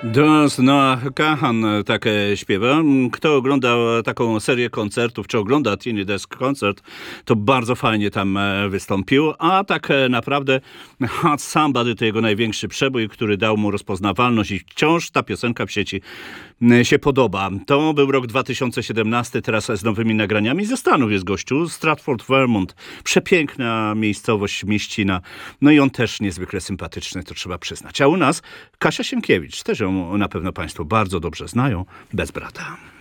Dance Noah Kahan tak śpiewa. Kto oglądał taką serię koncertów, czy ogląda Tiny Desk Concert, to bardzo fajnie tam wystąpił, a tak naprawdę Hot Somebody to jego największy przebój, który dał mu rozpoznawalność i wciąż ta piosenka w sieci się podoba. To był rok 2017, teraz z nowymi nagraniami. Ze Stanów jest gościu, Stratford, Vermont. Przepiękna miejscowość, mieścina. No i on też niezwykle sympatyczny, to trzeba przyznać. A u nas Kasia Sienkiewicz, też ją na pewno Państwo bardzo dobrze znają, bez brata.